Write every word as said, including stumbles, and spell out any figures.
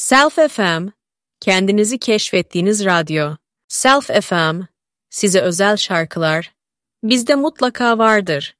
Self F M, kendinizi keşfettiğiniz radyo. Self F M, size özel şarkılar, bizde mutlaka vardır.